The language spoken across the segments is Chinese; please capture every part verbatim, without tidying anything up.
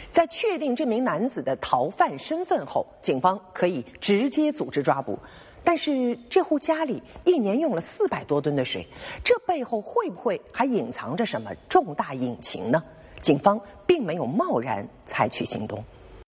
在确定这名男子的逃犯身份后，警方可以直接组织抓捕。但是这户家里一年用了四百多吨的水，这背后会不会还隐藏着什么重大隐情呢？警方并没有贸然采取行动。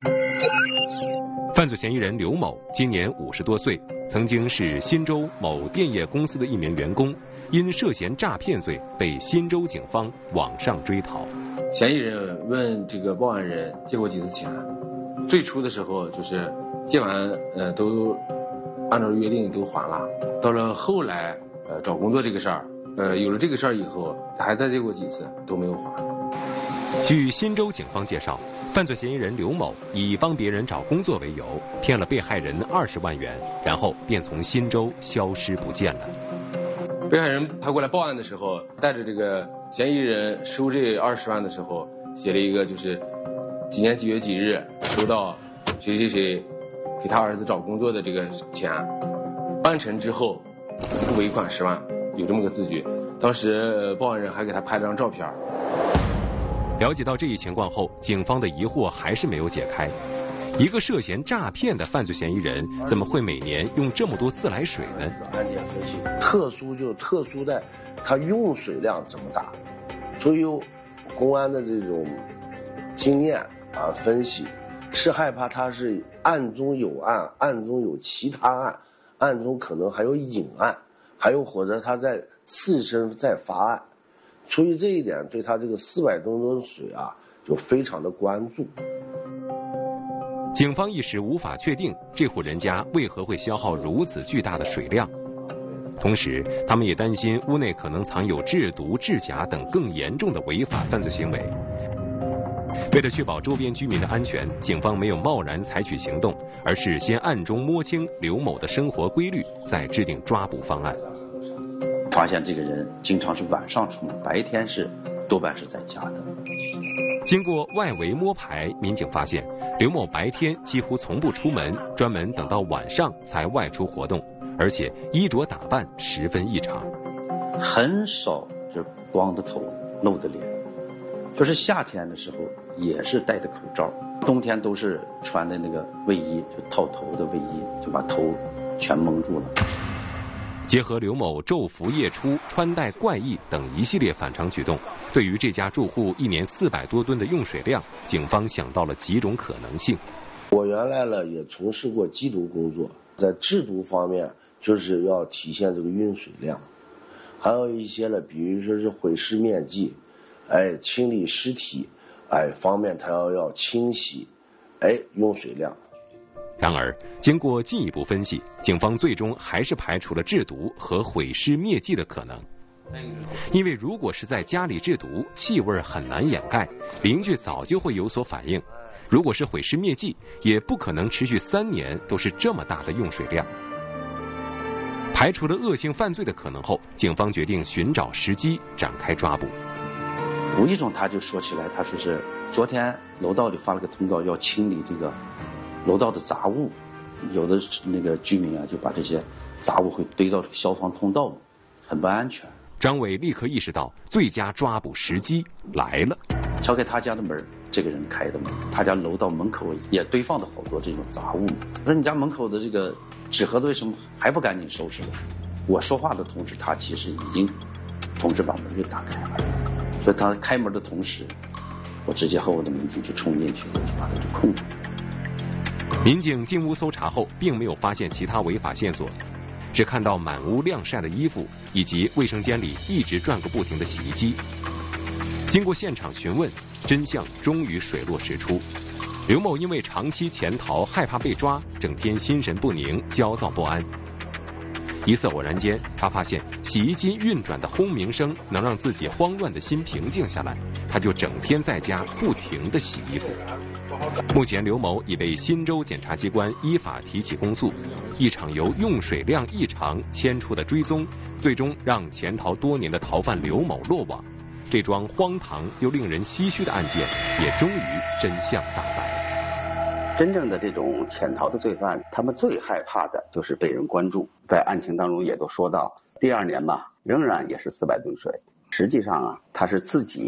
犯罪嫌疑人刘某今年五十多岁，曾经是新州某电业公司的一名员工，因涉嫌诈骗罪被新州警方网上追逃。 嫌疑人问这个报案人借过几次钱，最初的时候就是借完呃都按照约定都还了，到了后来呃找工作这个事儿，呃有了这个事儿以后，他还再借过几次都没有还。 据新州警方介绍，犯罪嫌疑人刘某以帮别人找工作为由，骗了被害人二十万元，然后便从新州消失不见了。 被害人他过来报案的时候，带着这个嫌疑人收这二十万的时候，写了一个就是几年几月几日收到谁谁谁给他儿子找工作的这个钱，办成之后付尾款十万，有这么个字据。当时报案人还给他拍了张照片。 了解到这一情况后，警方的疑惑还是没有解开。一个涉嫌诈骗的犯罪嫌疑人，怎么会每年用这么多自来水呢？ 案件分析特殊就特殊在它用水量这么大，所以有公安的这种经验啊分析，是害怕他是案中有案，案中有其他案，案中可能还有隐案，还有或者他在次生再发案。所以这一点对他这个四百多吨水啊，就非常的关注。 警方一时无法确定这户人家为何会消耗如此巨大的水量，同时他们也担心屋内可能藏有制毒、制假等更严重的违法犯罪行为。为了确保周边居民的安全，警方没有贸然采取行动，而是先暗中摸清刘某的生活规律，再制定抓捕方案。 发现这个人经常是晚上出门，白天是多半是在家的。 经过外围摸排，民警发现刘某白天几乎从不出门，专门等到晚上才外出活动，而且衣着打扮十分异常， 很少是光着头露的脸，就是夏天的时候也是戴着口罩，冬天都是穿的那个卫衣，就套头的卫衣，就把头全蒙住了。 结合刘某昼伏夜出、穿戴怪异等一系列反常举动，对于这家住户一年四百多吨的用水量，警方想到了几种可能性。 我原来呢也从事过缉毒工作，在制毒方面就是要体现这个用水量，还有一些呢，比如说是毁尸灭迹，哎，清理尸体，哎，方面它要要清洗，哎，用水量。 然而，经过进一步分析，警方最终还是排除了制毒和毁尸灭迹的可能。因为如果是在家里制毒，气味很难掩盖，邻居早就会有所反应；如果是毁尸灭迹，也不可能持续三年都是这么大的用水量。排除了恶性犯罪的可能后，警方决定寻找时机展开抓捕。 无意中他就说起来，他说是昨天楼道里发了个通告，要清理这个楼道的杂物，有的那个居民啊就把这些杂物会堆到这个消防通道，很不安全。 张伟立刻意识到最佳抓捕时机来了， 敲开他家的门，这个人开的门，他家楼道门口也堆放着好多这种杂物。我说你家门口的这个纸盒子为什么还不赶紧收拾了？我说话的同时，他其实已经同时把门给打开了。所以他开门的同时，我直接和我的民警就冲进去，就把他就控制。 民警进屋搜查后，并没有发现其他违法线索，只看到满屋晾晒的衣服，以及卫生间里一直转个不停的洗衣机。经过现场询问，真相终于水落石出。刘某因为长期潜逃，害怕被抓，整天心神不宁，焦躁不安。一次偶然间，他发现洗衣机运转的轰鸣声能让自己慌乱的心平静下来，他就整天在家不停地洗衣服。目前刘某已被新州检察机关依法提起公诉。一场由用水量异常牵出的追踪，最终让潜逃多年的逃犯刘某落网。这桩荒唐又令人唏嘘的案件也终于真相大白。 真正的这种潜逃的罪犯，他们最害怕的就是被人关注。在案情当中也都说到，第二年吧，仍然也是四百吨水。实际上啊，他是自己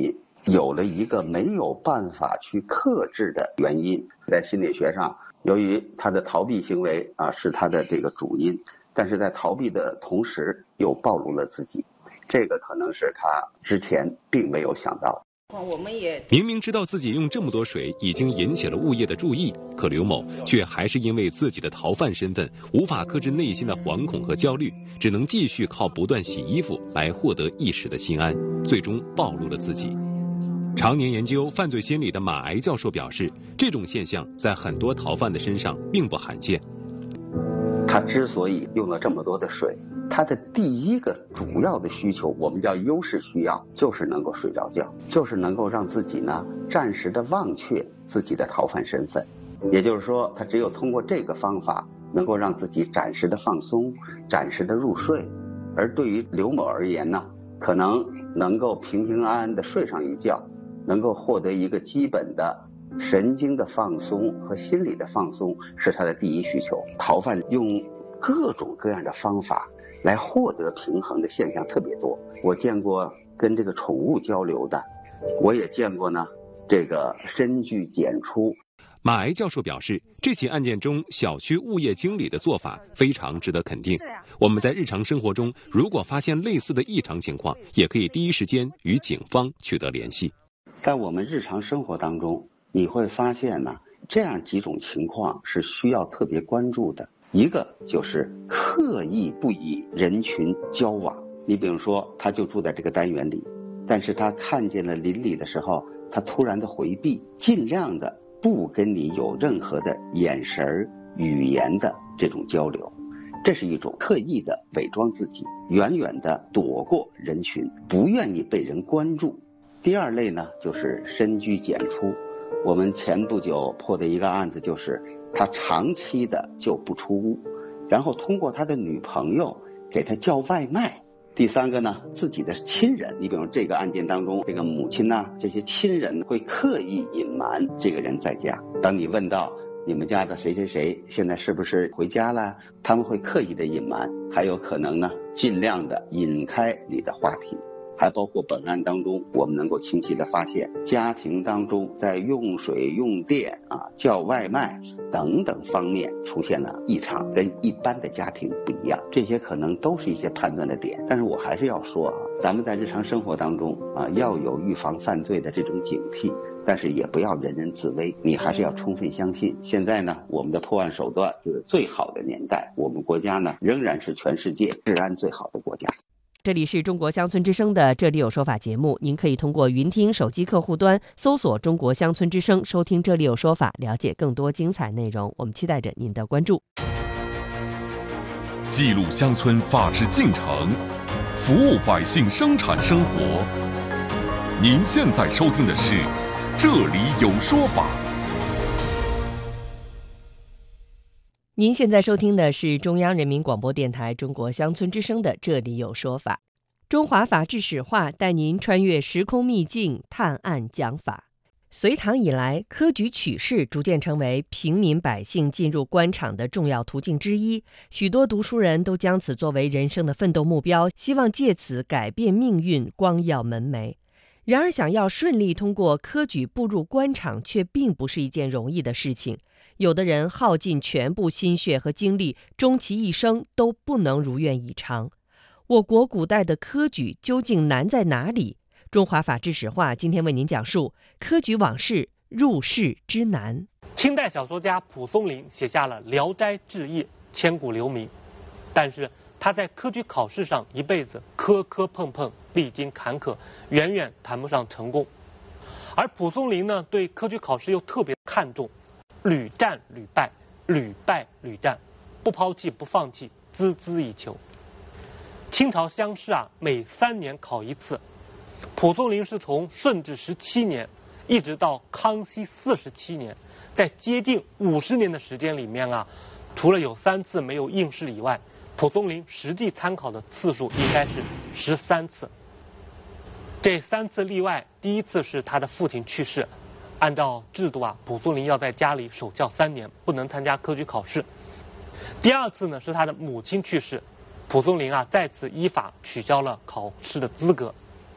有了一个没有办法去克制的原因。在心理学上，由于他的逃避行为啊是他的这个主因，但是在逃避的同时又暴露了自己，这个可能是他之前并没有想到。 我们也明明知道自己用这么多水已经引起了物业的注意，可刘某却还是因为自己的逃犯身份无法克制内心的惶恐和焦虑，只能继续靠不断洗衣服来获得一时的心安，最终暴露了自己。常年研究犯罪心理的马癌教授表示，这种现象在很多逃犯的身上并不罕见。 他之所以用了这么多的水，他的第一个主要的需求，我们叫优势需要，就是能够睡着觉，就是能够让自己呢暂时的忘却自己的逃犯身份。也就是说，他只有通过这个方法，能够让自己暂时的放松，暂时的入睡。而对于刘某而言呢，可能能够平平安安的睡上一觉，能够获得一个基本的神经的放松和心理的放松，是他的第一需求。逃犯用各种各样的方法来获得平衡的现象特别多。我见过跟这个宠物交流的，我也见过呢这个深居简出。 马癌教授表示，这起案件中小区物业经理的做法非常值得肯定。我们在日常生活中如果发现类似的异常情况，也可以第一时间与警方取得联系。 在我们日常生活当中，你会发现呢，这样几种情况是需要特别关注的。一个就是刻意不与人群交往，你比如说他就住在这个单元里，但是他看见了邻里的时候，他突然的回避，尽量的不跟你有任何的眼神语言的这种交流，这是一种刻意的伪装自己，远远的躲过人群，不愿意被人关注。第二类呢，就是深居简出。我们前不久破的一个案子，就是他长期的就不出屋，然后通过他的女朋友给他叫外卖。第三个呢，自己的亲人，你比如这个案件当中，这个母亲呢，这些亲人会刻意隐瞒这个人在家。当你问到你们家的谁谁谁现在是不是回家了，他们会刻意的隐瞒，还有可能呢尽量的引开你的话题。还包括本案当中，我们能够清晰的发现，家庭当中在用水、用电啊、叫外卖等等方面出现了异常，跟一般的家庭不一样。这些可能都是一些判断的点，但是我还是要说啊，咱们在日常生活当中啊，要有预防犯罪的这种警惕，但是也不要人人自危，你还是要充分相信。现在呢，我们的破案手段就是最好的年代，我们国家呢仍然是全世界治安最好的国家。 这里是中国乡村之声的这里有说法节目，您可以通过云听手机客户端搜索中国乡村之声，收听这里有说法，了解更多精彩内容。我们期待着您的关注。 记录乡村法治进程，服务百姓生产生活。您现在收听的是这里有说法。 您现在收听的是中央人民广播电台中国乡村之声的这里有说法。中华法治史话带您穿越时空秘境，探案讲法。隋唐以来，科举取士逐渐成为平民百姓进入官场的重要途径之一，许多读书人都将此作为人生的奋斗目标，希望借此改变命运，光耀门楣。然而，想要顺利通过科举步入官场，却并不是一件容易的事情。有的人耗尽全部心血和精力，终其一生都不能如愿以偿。我国古代的科举究竟难在哪里？中华法治史话今天为您讲述科举往事，入仕之难。 清代小说家蒲松龄写下了《聊斋志异》，千古留名。但是他在科举考试上一辈子磕磕碰碰，历经坎坷，远远谈不上成功。而蒲松龄呢，对科举考试又特别看重，屡战屡败，屡败屡战，不抛弃不放弃，孜孜以求。清朝乡试啊，每三年考一次。蒲松龄是从顺治十七年一直到康熙四十七年，在接近五十年的时间里面啊，除了有三次没有应试以外，蒲松龄实际参考的次数应该是十三次。这三次例外，第一次是他的父亲去世，按照制度啊，蒲松龄要在家里守孝三年，不能参加科举考试。第二次呢，是他的母亲去世，蒲松龄啊再次依法取消了考试的资格。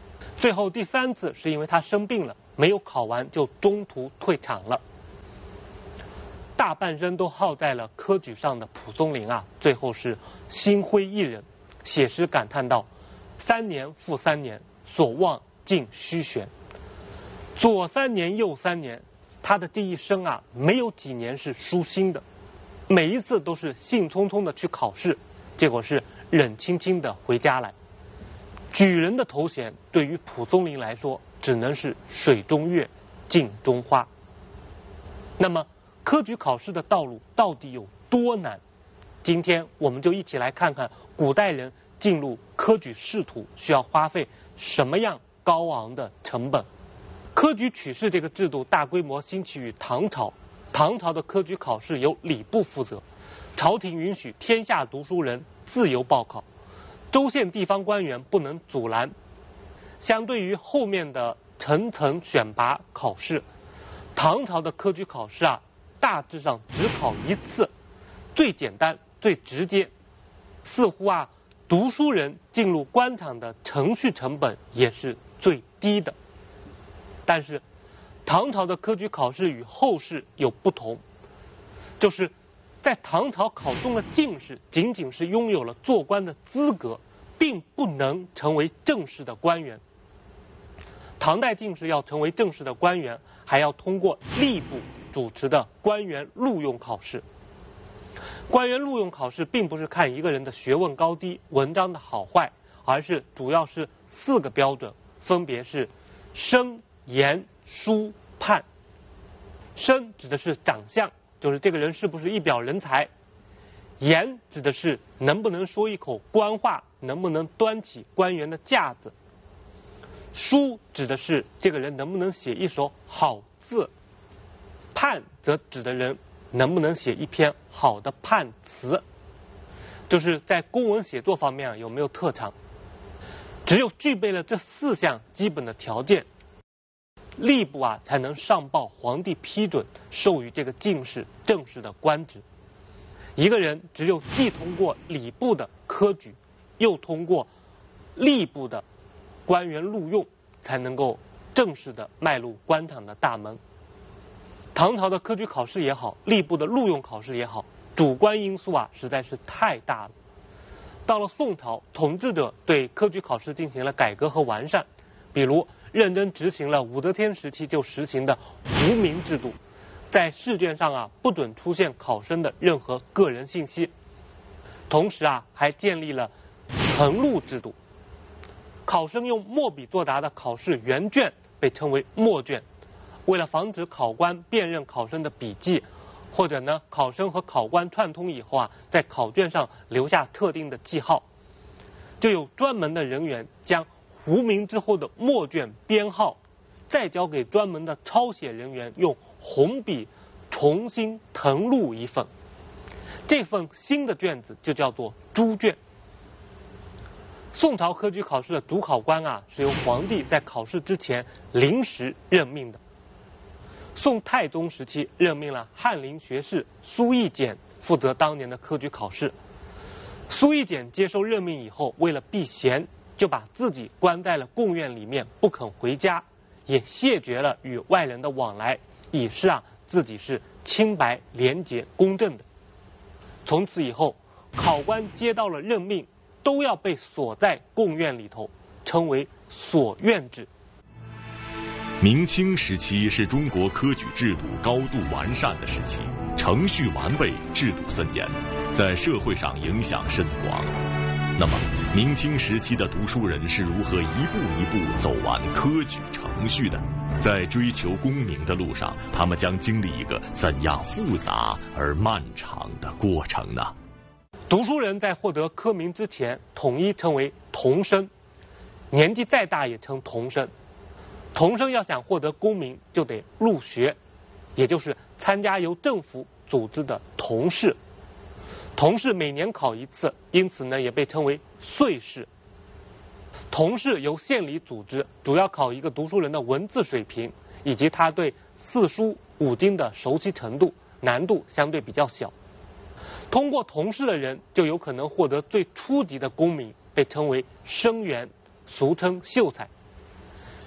最后第三次是因为他生病了，没有考完就中途退场了。大半生都耗在了科举上的蒲松龄啊，最后是心灰意冷，写诗感叹道：“三年复三年，所望尽虚悬。”左三年右三年，他的这一生啊，没有几年是舒心的，每一次都是兴冲冲的去考试，结果是冷清清的回家来。举人的头衔对于蒲松龄来说，只能是水中月，镜中花。那么科举考试的道路到底有多难？今天我们就一起来看看古代人进入科举仕途需要花费什么样高昂的成本。科举取士这个制度大规模兴起于唐朝，唐朝的科举考试由礼部负责，朝廷允许天下读书人自由报考，州县地方官员不能阻拦。相对于后面的层层选拔考试，唐朝的科举考试啊，大致上只考一次，最简单最直接，似乎啊读书人进入官场的程序成本也是最低的。但是唐朝的科举考试与后世有不同，就是在唐朝考中了进士，仅仅是拥有了做官的资格，并不能成为正式的官员。唐代进士要成为正式的官员，还要通过吏部主持的官员录用考试。官员录用考试并不是看一个人的学问高低、文章的好坏，而是主要是四个标准，分别是生、言、书、判。生指的是长相，就是这个人是不是一表人才；言指的是能不能说一口官话，能不能端起官员的架子；书指的是这个人能不能写一手好字；判则指的人能不能写一篇好的判词，就是在公文写作方面啊有没有特长。只有具备了这四项基本的条件，吏部啊才能上报皇帝批准，授予这个进士正式的官职。一个人只有既通过礼部的科举，又通过吏部的官员录用，才能够正式的迈入官场的大门。唐朝的科举考试也好，吏部的录用考试也好，主观因素啊实在是太大了。到了宋朝，统治者对科举考试进行了改革和完善，比如认真执行了武则天时期就实行的无名制度，在试卷上啊不准出现考生的任何个人信息，同时啊还建立了誊录制度。考生用墨笔作答的考试原卷被称为墨卷，为了防止考官辨认考生的笔记，或者呢考生和考官串通以后啊，在考卷上留下特定的记号，就有专门的人员将糊名之后的墨卷编号，再交给专门的抄写人员用红笔重新誊录一份，这份新的卷子就叫做朱卷。宋朝科举考试的主考官啊，是由皇帝在考试之前临时任命的。宋太宗时期任命了翰林学士苏奕简负责当年的科举考试。苏奕简接受任命以后，为了避嫌，就把自己关在了贡院里面，不肯回家，也谢绝了与外人的往来，以示啊自己是清白廉洁公正的。从此以后，考官接到了任命，都要被锁在贡院里头，称为锁院制。 明清时期是中国科举制度高度完善的时期，程序完备，制度森严，在社会上影响甚广。那么，明清时期的读书人是如何一步一步走完科举程序的？在追求功名的路上，他们将经历一个怎样复杂而漫长的过程呢？ 读书人在获得科名之前，统一称为童生，年纪再大也称童生。童生要想获得功名，就得入学，也就是参加由政府组织的童试。童试每年考一次，因此呢也被称为岁试。童试由县里组织，主要考一个读书人的文字水平以及他对四书五经的熟悉程度，难度相对比较小。通过童试的人就有可能获得最初级的功名，被称为生员，俗称秀才。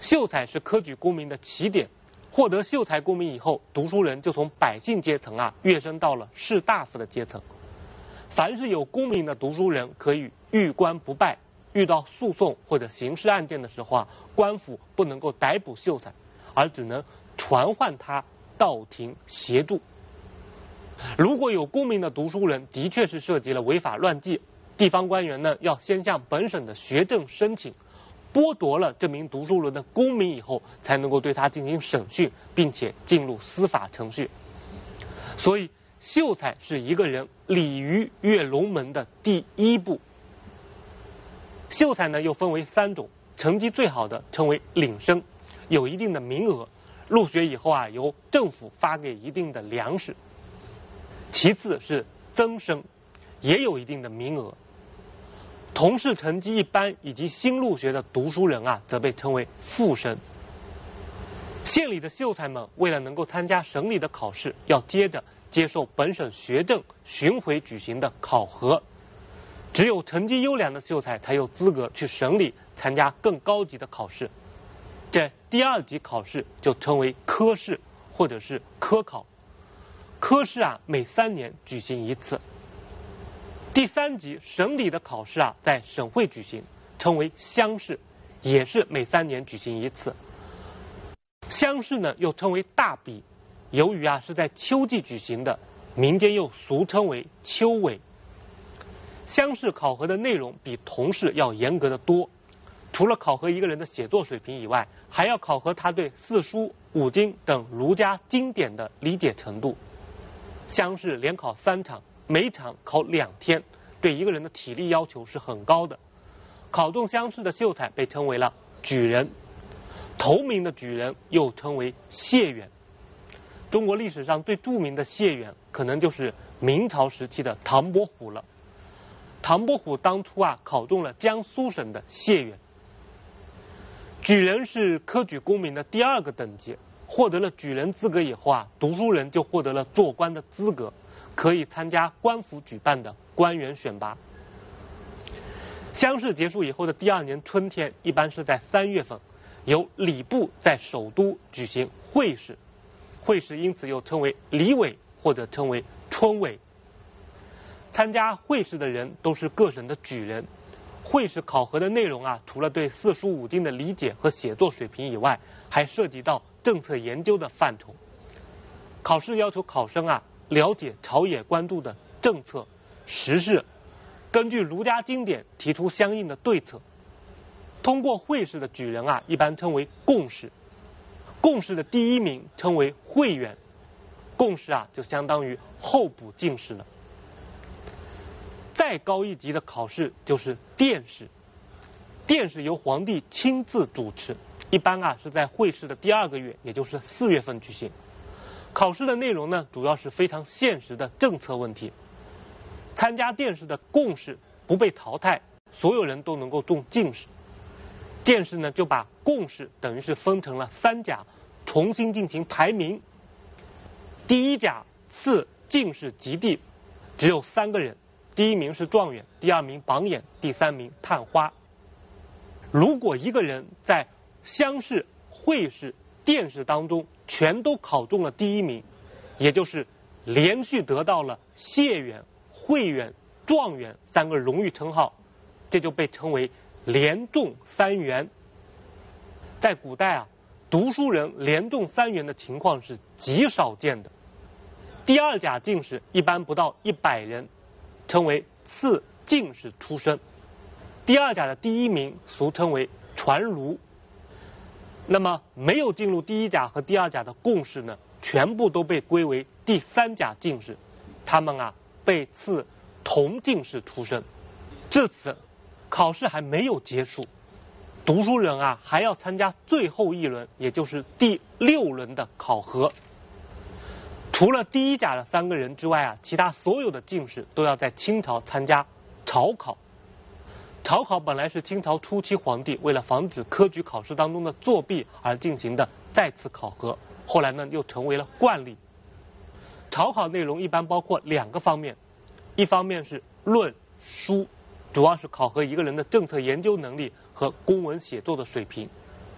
秀才是科举功名的起点，获得秀才功名以后，读书人就从百姓阶层啊跃升到了士大夫的阶层。凡是有功名的读书人，可以遇官不拜。遇到诉讼或者刑事案件的时候啊，官府不能够逮捕秀才，而只能传唤他到庭协助。如果有功名的读书人的确是涉及了违法乱纪，地方官员呢要先向本省的学政申请，剥夺了这名读书人的功名以后，才能够对他进行审讯，并且进入司法程序。所以，秀才是一个人鲤鱼跃龙门的第一步。秀才呢又分为三种，成绩最好的称为领生，有一定的名额，入学以后啊由政府发给一定的粮食。其次是增生，也有一定的名额。同是成绩一般以及新入学的读书人啊，则被称为复生。县里的秀才们为了能够参加省里的考试，要接着接受本省学政巡回举行的考核。只有成绩优良的秀才才有资格去省里参加更高级的考试，这第二级考试就称为科试或者是科考。科试啊每三年举行一次。第三级省里的考试啊在省会举行，称为乡试，也是每三年举行一次。乡试呢又称为大比，由于啊是在秋季举行的，民间又俗称为秋闱。乡试考核的内容比同试要严格的多，除了考核一个人的写作水平以外，还要考核他对四书五经等儒家经典的理解程度。乡试连考三场，每场考两天，对一个人的体力要求是很高的。考中乡试的秀才被称为了举人，头名的举人又称为解元。中国历史上最著名的解元，可能就是明朝时期的唐伯虎了。唐伯虎当初啊考中了江苏省的解元。举人是科举功名的第二个等级，获得了举人资格以后啊，读书人就获得了做官的资格，可以参加官府举办的官员选拔。乡试结束以后的第二年春天，一般是在三月份，由礼部在首都举行会试，会试因此又称为礼闱或者称为春闱。参加会试的人都是各省的举人。会试考核的内容啊，除了对四书五经的理解和写作水平以外，还涉及到政策研究的范畴。考试要求考生啊了解朝野关注的政策时事，根据儒家经典提出相应的对策。通过会试的举人啊，一般称为贡士。贡士的第一名称为会员，贡士啊就相当于候补进士了。再高一级的考试就是殿试，殿试由皇帝亲自主持，一般啊是在会试的第二个月，也就是四月份举行。考试的内容呢，主要是非常现实的政策问题。参加殿试的贡士不被淘汰，所有人都能够中进士。殿试呢就把贡士等于是分成了三甲，重新进行排名。第一甲、次、进士及第，只有三个人。第一名是状元，第二名榜眼，第三名探花。如果一个人在乡试、会试、殿试当中全都考中了第一名，也就是连续得到了解元、会元、状元三个荣誉称号，这就被称为连中三元。在古代啊，读书人连中三元的情况是极少见的。第二甲进士一般不到一百人，称为次进士出身。第二甲的第一名俗称为传儒。那么没有进入第一甲和第二甲的贡士呢，全部都被归为第三甲进士，他们啊被赐同进士出身。至此，考试还没有结束，读书人啊还要参加最后一轮，也就是第六轮的考核。除了第一甲的三个人之外啊，其他所有的进士都要在清朝参加朝考。朝考本来是清朝初期皇帝为了防止科举考试当中的作弊而进行的再次考核，后来呢又成为了惯例。朝考内容一般包括两个方面，一方面是论书，主要是考核一个人的政策研究能力和公文写作的水平；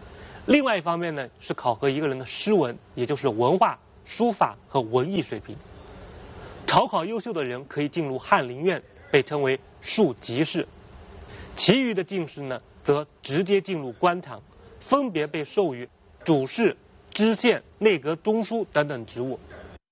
另外一方面呢，是考核一个人的诗文，也就是文化、书法和文艺水平。朝考优秀的人可以进入翰林院，被称为庶吉士；其余的进士呢，则直接进入官场，分别被授予主事、知县、内阁中书等等职务。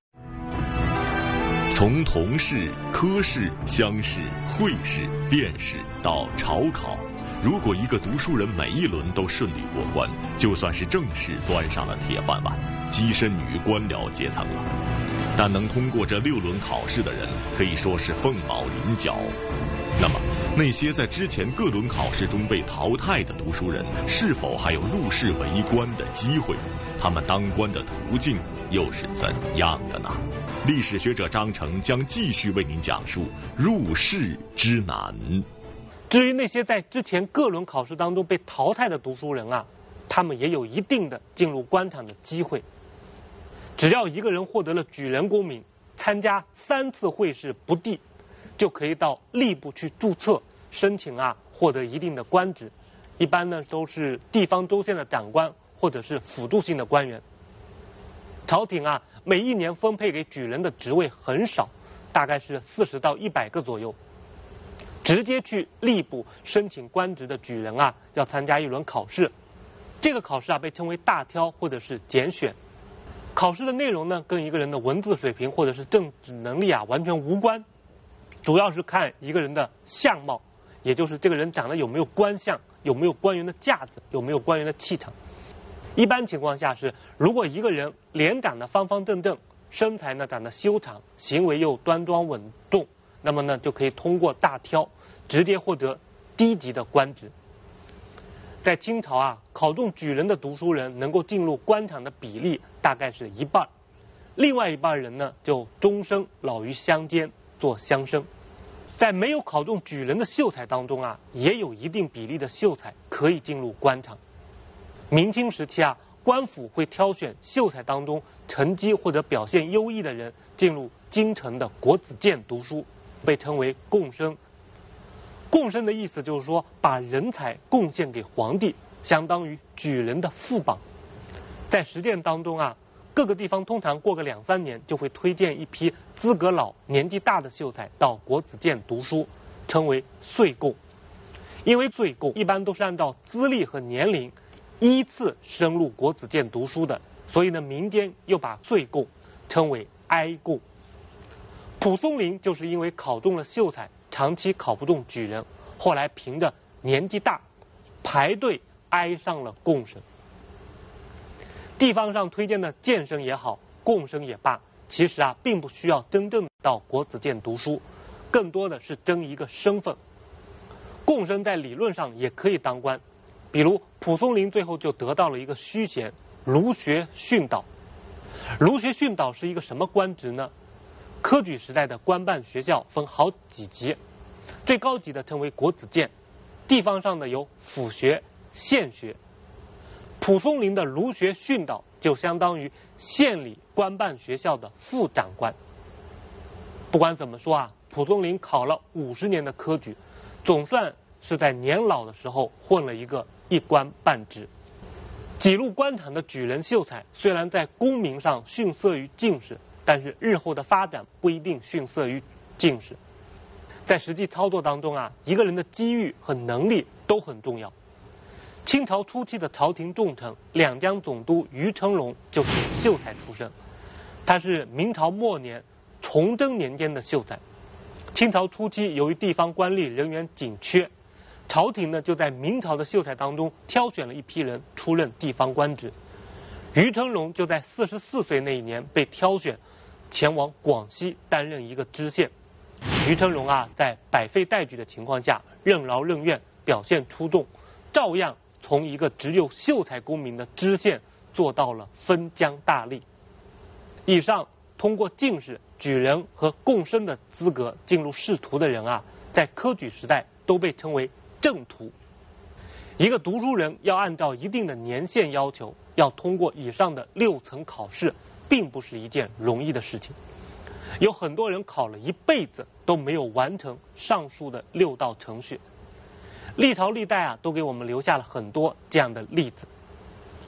从同试、科试、乡试、会试、殿试到朝考，如果一个读书人每一轮都顺利过关，就算是正式端上了铁饭碗，跻身于官僚阶层了。但能通过这六轮考试的人，可以说是凤毛麟角。那么，那些在之前各轮考试中被淘汰的读书人，是否还有入仕为官的机会？他们当官的途径又是怎样的呢？历史学者张成将继续为您讲述入仕之难。 至于那些在之前各轮考试当中被淘汰的读书人啊，他们也有一定的进入官场的机会。只要一个人获得了举人功名，参加三次会试不第，就可以到吏部去注册，申请啊获得一定的官职。一般呢都是地方州县的长官或者是辅助性的官员。朝廷啊每一年分配给举人的职位很少，大概是四十到一百个左右。直接去吏部申请官职的举人啊，要参加一轮考试。这个考试啊被称为大挑或者是拣选。考试的内容呢，跟一个人的文字水平或者是政治能力啊完全无关，主要是看一个人的相貌，也就是这个人长得有没有官相，有没有官员的架子，有没有官员的气场。一般情况下是，如果一个人脸长得方方正正，身材呢长得修长，行为又端庄稳重，那么呢就可以通过大挑，直接获得低级的官职。在清朝啊，考中举人的读书人能够进入官场的比例大概是一半，另外一半人呢就终生老于乡间做乡绅。在没有考中举人的秀才当中啊，也有一定比例的秀才可以进入官场。明清时期啊，官府会挑选秀才当中成绩或者表现优异的人进入京城的国子监读书，被称为贡生。贡生的意思就是说，把人才贡献给皇帝，相当于举人的副榜。在实践当中啊，各个地方通常过个两三年就会推荐一批资格老、年纪大的秀才到国子监读书，称为岁贡。因为岁贡一般都是按照资历和年龄依次升入国子监读书的，所以呢，民间又把岁贡称为哀贡。蒲松龄就是因为考中了秀才，长期考不中举人，后来凭着年纪大，排队挨上了贡生。地方上推荐的监生也好，贡生也罢，其实啊，并不需要真正到国子监读书，更多的是争一个身份。贡生在理论上也可以当官，比如蒲松龄最后就得到了一个虚衔儒学训导。儒学训导是一个什么官职呢？科举时代的官办学校分好几级，最高级的称为国子监，地方上的有府学、县学。蒲松龄的儒学训导就相当于县里官办学校的副长官。不管怎么说啊，蒲松龄考了五十年的科举，总算是在年老的时候混了一个一官半职。挤入官场的举人秀才，虽然在功名上逊色于进士，但是日后的发展不一定逊色于进士。在实际操作当中啊，一个人的机遇和能力都很重要。清朝初期的朝廷重臣两江总督于成龙就是秀才出身，他是明朝末年崇祯年间的秀才。清朝初期，由于地方官吏人员紧缺，朝廷呢就在明朝的秀才当中挑选了一批人出任地方官职。于成龙就在四十四岁那一年被挑选前往广西担任一个知县。于成龙啊，在百废待举的情况下，任劳任怨，表现出众，照样从一个只有秀才功名的知县做到了封疆大吏。以上通过进士、举人和贡生的资格进入仕途的人啊，在科举时代都被称为正途。一个读书人要按照一定的年限要求，要通过以上的六层考试，并不是一件容易的事情。有很多人考了一辈子都没有完成上述的六道程序。历朝历代啊，都给我们留下了很多这样的例子。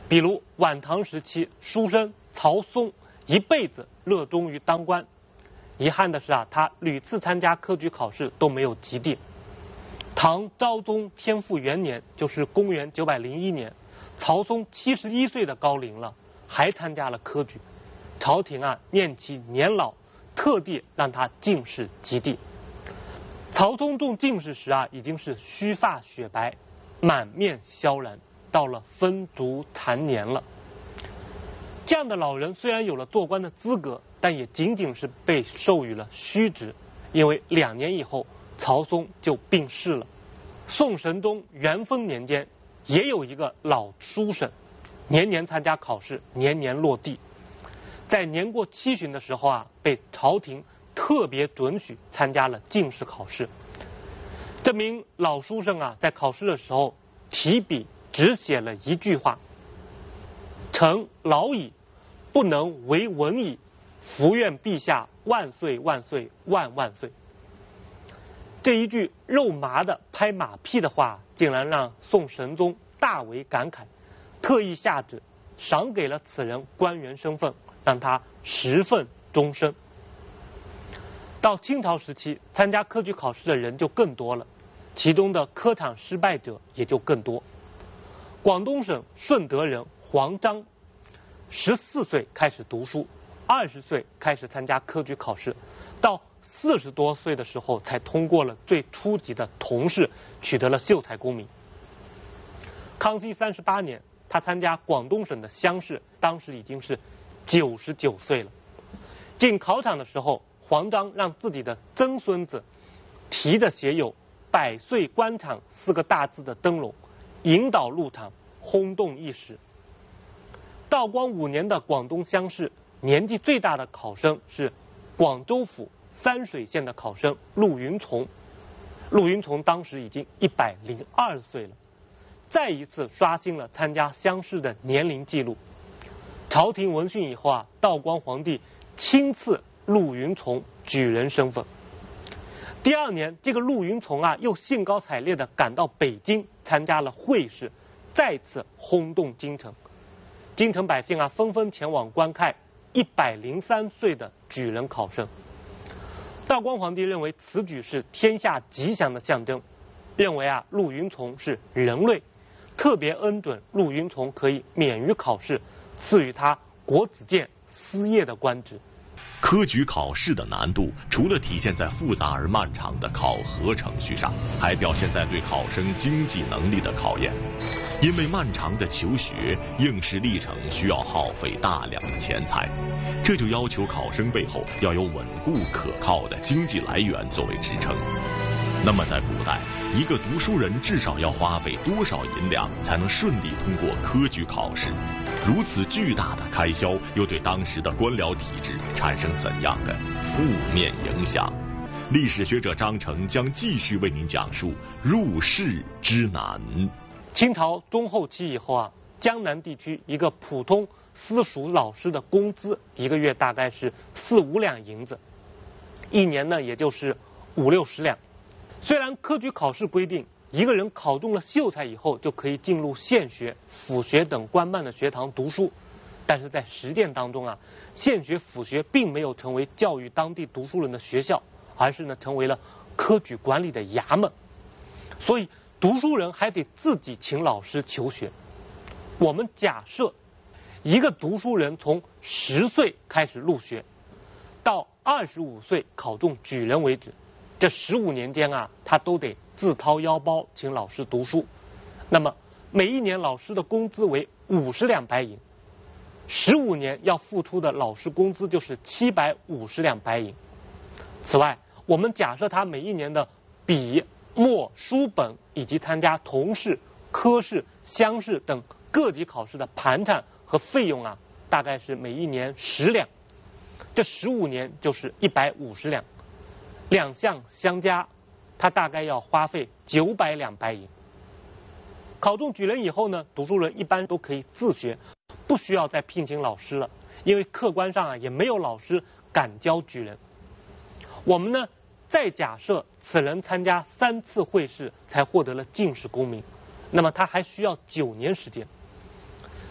比如晚唐时期书生曹嵩一辈子热衷于当官，遗憾的是啊，他屡次参加科举考试都没有及第。唐昭宗天复元年，就是公元九百零一年，曹嵩七十一岁的高龄了，还参加了科举。朝廷啊念其年老，特地让他进士及第。曹嵩中进士时啊，已经是须发雪白，满面萧然，到了风烛残年了。这样的老人虽然有了做官的资格，但也仅仅是被授予了虚职，因为两年以后曹嵩就病逝了。宋神宗元丰年间，也有一个老书生，年年参加考试，年年落第。在年过七旬的时候啊，被朝廷特别准许参加了进士考试。这名老书生啊，在考试的时候提笔只写了一句话：臣老矣，不能为文矣，伏愿陛下万岁万岁万万岁。这一句肉麻的拍马屁的话，竟然让宋神宗大为感慨，特意下旨赏给了此人官员身份，让他十分终身。到清朝时期，参加科举考试的人就更多了，其中的科场失败者也就更多。广东省顺德人黄章，十四岁开始读书，二十岁开始参加科举考试，到四十多岁的时候才通过了最初级的童试，取得了秀才功名。康熙三十八年，他参加广东省的乡试，当时已经是九十九岁了。进考场的时候，黄章让自己的曾孙子提着写有“百岁官场”四个大字的灯笼，引导入场，轰动一时。道光五年的广东乡试，年纪最大的考生是广州府三水县的考生陆云从。陆云从当时已经一百零二岁了，再一次刷新了参加乡试的年龄记录。朝廷闻讯以后啊，道光皇帝亲赐陆云从举人身份。第二年，这个陆云从啊，又兴高采烈地赶到北京参加了会试，再次轰动京城。京城百姓啊，纷纷前往观看一百零三岁的举人考生。道光皇帝认为此举是天下吉祥的象征，认为啊陆云从是人类，特别恩准陆云从可以免于考试，赐予他国子监司业的官职。 科举考试的难度，除了体现在复杂而漫长的考核程序上，还表现在对考生经济能力的考验。因为漫长的求学应试历程需要耗费大量的钱财，这就要求考生背后要有稳固可靠的经济来源作为支撑。那么在古代，一个读书人至少要花费多少银两才能顺利通过科举考试？如此巨大的开销又对当时的官僚体制产生怎样的负面影响？历史学者张成将继续为您讲述入仕之难。 清朝中后期以后啊，江南地区一个普通私塾老师的工资一个月大概是四五两银子，一年呢也就是五六十两。虽然科举考试规定一个人考中了秀才以后就可以进入县学、府学等官办的学堂读书，但是在实践当中啊，县学、府学并没有成为教育当地读书人的学校，而是呢成为了科举管理的衙门。所以读书人还得自己请老师求学。我们假设一个读书人从十岁开始入学，到二十五岁考中举人为止，这十五年间啊，他都得自掏腰包请老师读书。那么每一年老师的工资为五十两白银，十五年要付出的老师工资就是七百五十两白银。此外，我们假设他每一年的笔、墨、书本以及参加童试、科试、乡试等各级考试的盘缠和费用啊，大概是每一年十两，这十五年就是一百五十两，两项相加，他大概要花费九百两白银。考中举人以后呢，读书人一般都可以自学，不需要再聘请老师了，因为客观上啊也没有老师敢教举人。我们呢再假设此人参加三次会试才获得了进士功名，那么他还需要九年时间。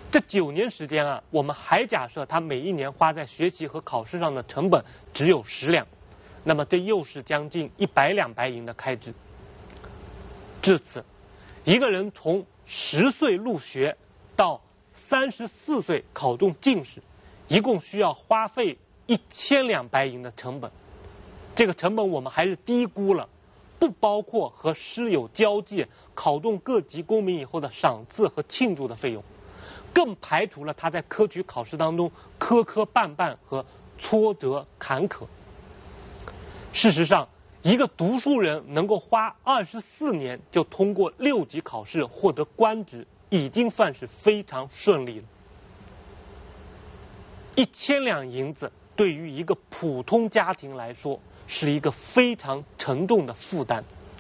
这九年时间啊，我们还假设他每一年花在学习和考试上的成本只有十两，那么这又是将近一百两白银的开支。至此，一个人从十岁入学到三十四岁考中进士，一共需要花费一千两白银的成本。这个成本我们还是低估了，不包括和师友交际、考中各级功名以后的赏赐和庆祝的费用，更排除了他在科举考试当中磕磕绊绊和挫折坎坷。事实上，一个读书人能够花二十四年就通过六级考试获得官职，已经算是非常顺利了。一千两银子对于一个普通家庭来说是一个非常沉重的负担。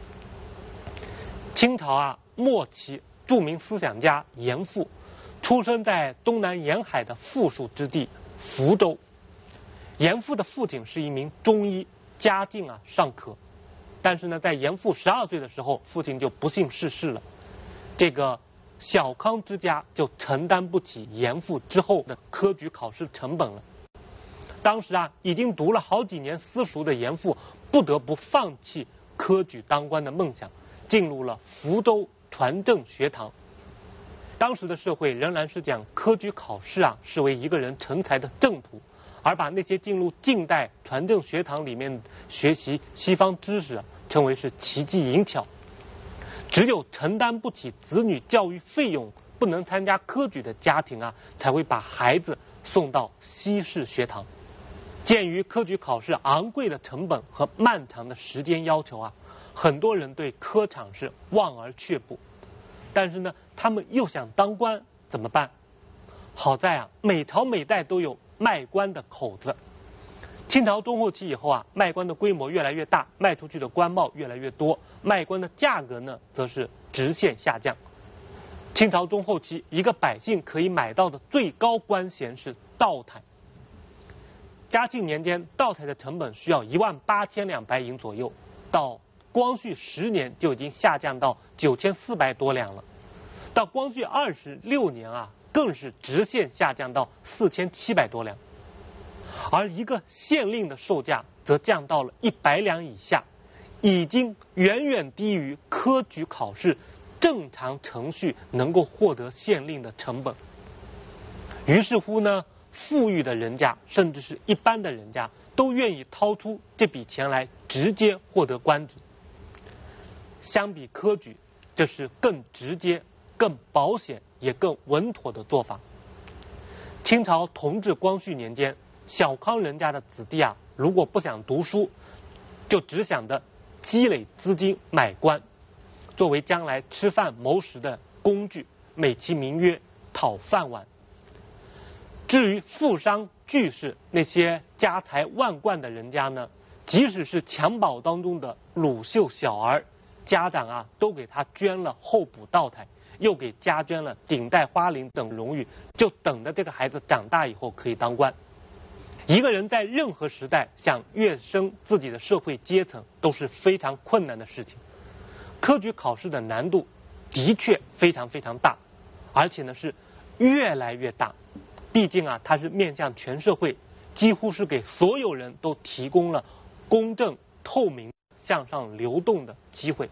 清朝啊末期，著名思想家严复出生在东南沿海的富庶之地福州。严复的父亲是一名中医，家境啊尚可，但是呢，在严复十二岁的时候，父亲就不幸逝世了。这个小康之家就承担不起严复之后的科举考试成本了。当时啊，已经读了好几年私塾的严复，不得不放弃科举当官的梦想，进入了福州传政学堂。当时的社会仍然是将科举考试啊视为一个人成才的正途，而把那些进入近代传政学堂里面学习西方知识啊称为是奇技淫巧。只有承担不起子女教育费用，不能参加科举的家庭啊，才会把孩子送到西式学堂。鉴于科举考试昂贵的成本和漫长的时间要求啊，很多人对科场是望而却步。但是呢，他们又想当官，怎么办？好在啊，每朝每代都有卖官的口子。清朝中后期以后啊，卖官的规模越来越大，卖出去的官帽越来越多，卖官的价格呢，则是直线下降。清朝中后期，一个百姓可以买到的最高官衔是道台。嘉庆年间，道台的成本需要一万八千两白银左右，到光绪十年就已经下降到九千四百多两了，到光绪二十六年啊，更是直线下降到四千七百多两。而一个县令的售价则降到了一百两以下，已经远远低于科举考试正常程序能够获得县令的成本。于是乎呢，富裕的人家甚至是一般的人家都愿意掏出这笔钱来直接获得官职。相比科举，这是更直接、更保险也更稳妥的做法。清朝同治光绪年间，小康人家的子弟啊，如果不想读书，就只想着积累资金买官，作为将来吃饭谋食的工具，美其名曰讨饭碗。至于富商巨士，那些家财万贯的人家呢，即使是襁褓当中的乳臭小儿，家长啊都给他捐了候补道台，又给家捐了顶戴花翎等荣誉，就等着这个孩子长大以后可以当官。一个人在任何时代想跃升自己的社会阶层都是非常困难的事情。科举考试的难度的确非常非常大，而且呢是越来越大。毕竟啊，它是面向全社会，几乎是给所有人都提供了公正、透明、向上流动的机会。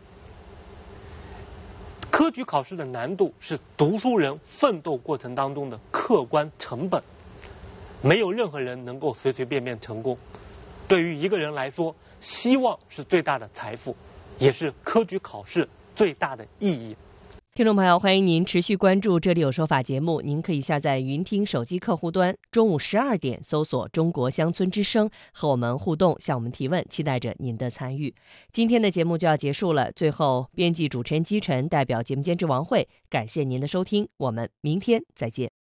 科举考试的难度是读书人奋斗过程当中的客观成本。没有任何人能够随随便便成功。对于一个人来说，希望是最大的财富，也是科举考试最大的意义。 听众朋友，欢迎您持续关注《这里有说法》节目。您可以下载云听手机客户端，中午十二点搜索中国乡村之声，和我们互动，向我们提问，期待着您的参与。今天的节目就要结束了，最后编辑主持人姬晨代表节目监制王慧，感谢您的收听，我们明天再见。